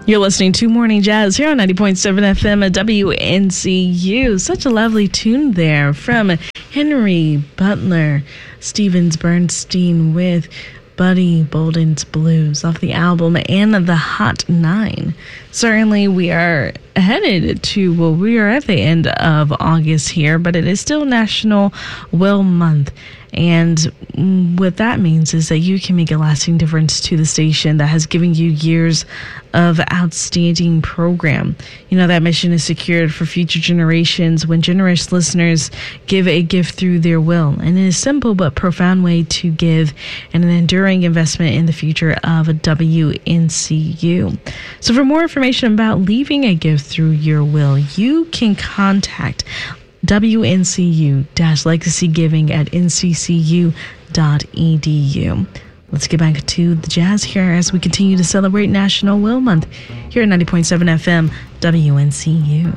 You're listening to Morning Jazz here on 90.7 FM at WNCU. Such a lovely tune there from Henry Butler, Stevens Bernstein with Buddy Bolden's Blues off the album And the Hot Nine. Certainly we are headed to, we are at the end of August here, but it is still National Will Month. And what that means is that you can make a lasting difference to the station that has given you years of outstanding program. You know, that mission is secured for future generations when generous listeners give a gift through their will. And it is a simple but profound way to give and an enduring investment in the future of WNCU. So for more information about leaving a gift through your will, you can contact WNCU-legacygiving at nccu.edu. Let's get back to the jazz here as we continue to celebrate National Will Month here at 90.7 FM WNCU.